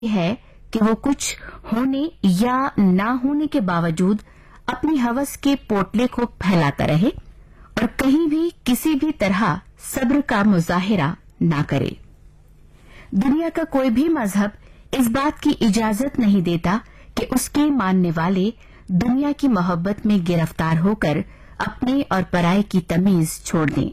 है कि वो कुछ होने या ना होने के बावजूद अपनी हवस के पोटले को फैलाता रहे और कहीं भी किसी भी तरह सब्र का मुजाहिरा ना करे। दुनिया का कोई भी मजहब इस बात की इजाजत नहीं देता कि उसके मानने वाले दुनिया की मोहब्बत में गिरफ्तार होकर अपने और पराये की तमीज छोड़ दें।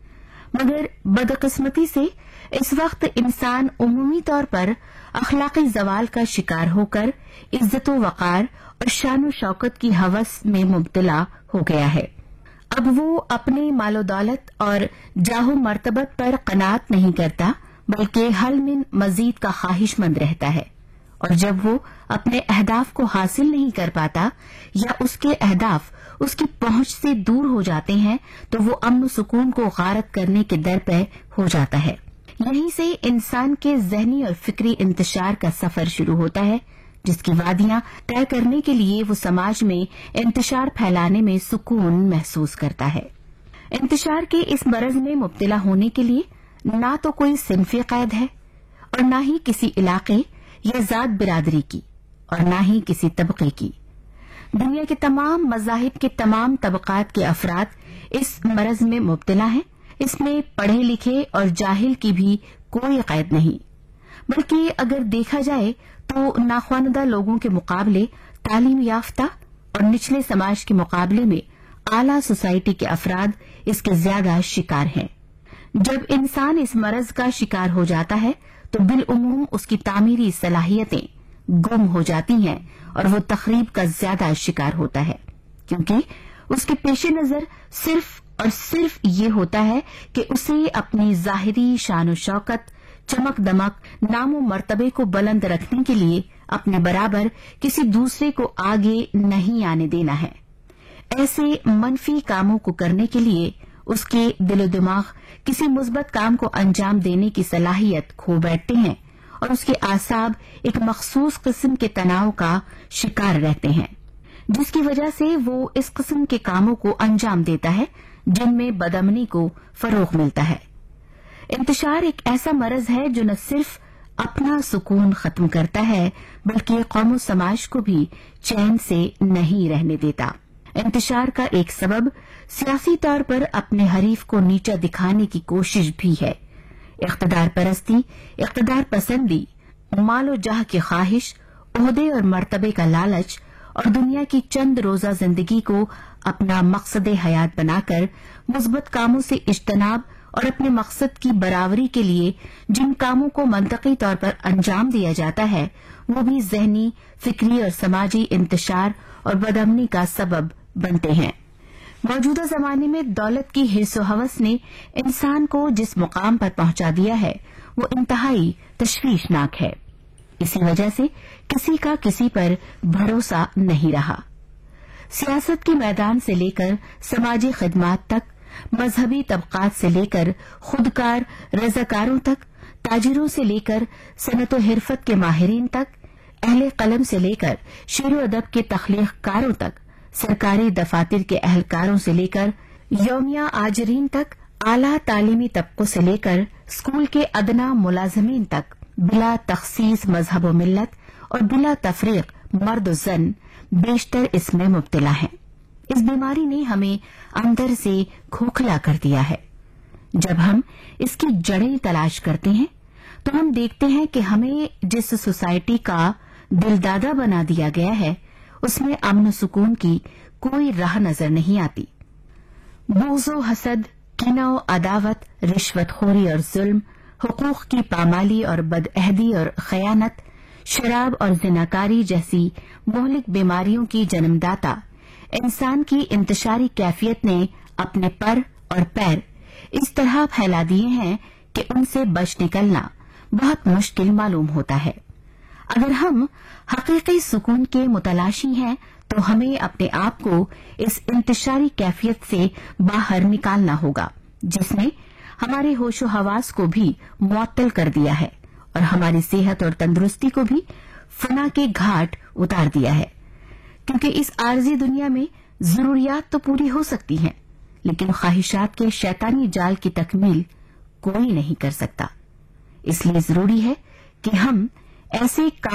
मगर बदकिस्मती से इस वक्त इंसान उमूमी तौर पर अखलाकी जवाल का शिकार होकर इज्जत वक़ार और शान शौकत की हवस में मुब्तला हो गया है। अब वो अपने मालो दौलत और जाहो मर्तबत पर कनात नहीं करता, बल्कि हल मिन मजीद का ख्वाहिशमंद रहता है। और जब वो अपने अहदाफ को हासिल नहीं कर पाता या उसके अहदाफ उसकी पहुंच से दूर हो जाते हैं तो वो अमन सुकून को गारत करने के दर पे हो जाता है। यहीं से इंसान के ज़हनी और फिक्री इंतशार का सफर शुरू होता है, जिसकी वादियां तय करने के लिए वो समाज में इंतशार फैलाने में सुकून महसूस करता है। इंतशार के इस मरज में मुब्तला होने के लिए ना तो कोई सिन्फी कैद है और ना ही किसी इलाके या जात बिरादरी की और ना ही किसी तबके की। दुनिया के तमाम मज़ाहिब के तमाम तबकात के अफराद इस मरज में मुब्तला हैं। इसमें पढ़े लिखे और जाहिल की भी कोई कैद नहीं, बल्कि अगर देखा जाए तो नाख्वानदा लोगों के मुकाबले तालीम याफ्ता और निचले समाज के मुकाबले में आला सोसाइटी के अफराद इसके ज्यादा शिकार हैं। जब इंसान इस मरज का शिकार हो जाता है तो बिलउमूम उसकी तामीरी सलाहियतें गुम हो जाती हैं और वो तखरीब का ज्यादा शिकार होता है, क्योंकि उसके पेश नजर सिर्फ और सिर्फ ये होता है कि उसे अपनी जाहिरी शान शौकत, चमक दमक, नामो मर्तबे को बुलंद रखने के लिए अपने बराबर किसी दूसरे को आगे नहीं आने देना है। ऐसे मनफी कामों को करने के लिए उसके दिलो दिमाग किसी मुस्बत काम को अंजाम देने की सलाहियत खो बैठते हैं और उसके आसाब एक मखसूस किस्म के तनाव का शिकार रहते हैं, जिसकी वजह से वो इस किस्म के कामों को अंजाम देता है जिनमें बदअमनी को फरोग मिलता है। इंतशार एक ऐसा मरज है जो न सिर्फ अपना सुकून खत्म करता है बल्कि कौम समाज को भी चैन से नहीं रहने देता। इंतशार का एक सबब सियासी तौर पर अपने हरीफ को नीचा दिखाने की कोशिश भी है। इख्तदार परस्ती, इख्तदार पसंदी, मालो जाह की ख्वाहिश, ओहदे और मर्तबे का लालच और दुनिया की चंद रोजा जिंदगी को अपना मकसद हयात बनाकर मुस्बत कामों से इज्तनाब और अपने मकसद की बराबरी के लिए जिन कामों को मंतकी तौर पर अंजाम दिया जाता है वो भी ज़हनी, फिक्री और समाजी इंतशार और बदअमनी का सबब बनते हैं। मौजूदा जमाने में दौलत की हिर्स व हवस ने इंसान को जिस मुकाम पर पहुंचा दिया है वो इंतहाई तशवीशनाक है। इसी वजह से किसी का किसी पर भरोसा नहीं रहा। सियासत के मैदान से लेकर समाजी खिदमात तक, मजहबी तबकात से लेकर खुदकार रजाकारों तक, ताजिरों से लेकर सनत व हिरफत के माहिरीन तक, अहले कलम से लेकर शेर व अदब के तख्लीक़कारों तक, सरकारी दफातर के अहलकारों से लेकर यौमिया आजरीन तक, आला तालीमी तबकों से लेकर स्कूल के अदना मुलाजमीन तक, बिला तखसीस मजहब व मिल्लत और बिला तफरीक मर्द व जन बेशतर इसमें मुब्तला हैं। इस बीमारी ने हमें अंदर से खोखला कर दिया है। जब हम इसकी जड़ें तलाश करते हैं तो हम देखते हैं कि हमें जिस सोसाइटी का दिलदादा बना दिया गया है उसमें अमन सुकून की कोई राह नजर नहीं आती। बोझो हसद, किना व अदावत, रिश्वतखोरी और जुल्म, हुकूक की पामाली और बदअहदी और खयानत, शराब और जिनाकारी जैसी मोहलिक बीमारियों की जन्मदाता इंसान की इंतशारी कैफियत ने अपने पर और पैर इस तरह फैला दिए हैं कि उनसे बच निकलना बहुत मुश्किल मालूम होता है। अगर हम हकीकी सुकून के मुतलाशी हैं तो हमें अपने आप को इस इंतशारी कैफियत से बाहर निकालना होगा, जिसने हमारे होशो हवास को भी मुअत्तल कर दिया है और हमारी सेहत और तंदुरुस्ती को भी फना के घाट उतार दिया है। क्योंकि इस आर्जी दुनिया में जरूरियात तो पूरी हो सकती हैं, लेकिन ख्वाहिशात के शैतानी जाल की तकमील कोई नहीं कर सकता। इसलिए जरूरी है कि हम ऐसे